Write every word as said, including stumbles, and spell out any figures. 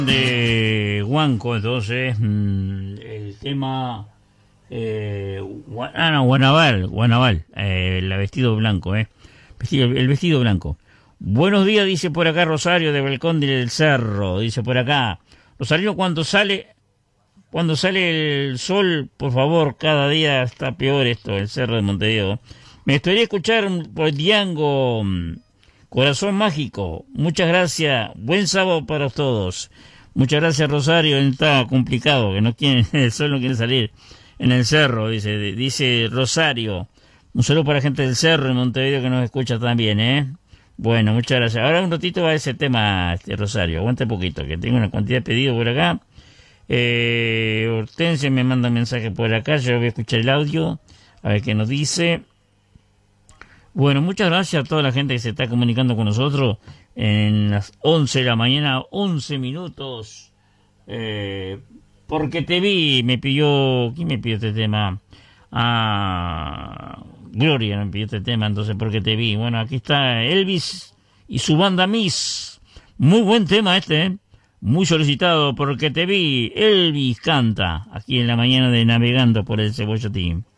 De Huanco, entonces, mmm, el tema... Eh, ah, no, Guanabal, Guanabal, eh, el vestido blanco, eh. Vestido, el vestido blanco. Buenos días, dice por acá Rosario de Balcón del Cerro, dice por acá. Rosario, cuando sale, cuando sale el sol, por favor, cada día está peor esto, el Cerro de Montevideo. Me gustaría escuchar por Diango, Corazón Mágico. Muchas gracias, buen sábado para todos. Muchas gracias, Rosario. Está complicado, que no quieren, el sol no quiere salir en el cerro, dice, dice Rosario. Un saludo para la gente del Cerro en Montevideo que nos escucha también, ¿eh? Bueno, muchas gracias. Ahora un ratito va ese tema, este Rosario. Aguanta un poquito, que tengo una cantidad de pedidos por acá. Eh, Hortensia me manda un mensaje por acá. Yo voy a escuchar el audio, a ver qué nos dice. Bueno, muchas gracias a toda la gente que se está comunicando con nosotros en las once de la mañana, once minutos. Eh, porque te vi, me pidió... ¿Quién me pidió este tema? Ah, Gloria me pidió este tema, entonces, porque te vi. Bueno, aquí está Elvis y su banda Miss. Muy buen tema este, ¿eh? Muy solicitado, porque te vi. Elvis canta aquí en la mañana de Navegando por el Cebollotín.